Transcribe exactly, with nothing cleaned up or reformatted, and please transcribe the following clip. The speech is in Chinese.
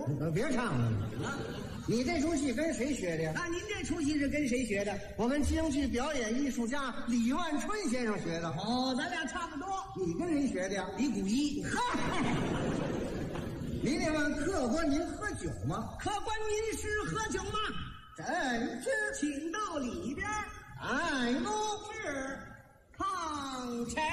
呃，别唱了啊！你这出戏跟谁学的呀？ 那您这出戏是跟谁学的？ 我们京剧表演艺术家李万春先生学的。 哦，咱俩差不多。 你跟人学的呀？ 李谷一。 嗨，您得问客官您喝酒吗？ 客官您是喝酒吗？ 真是， 请到里边。 哎，奴是，炕前。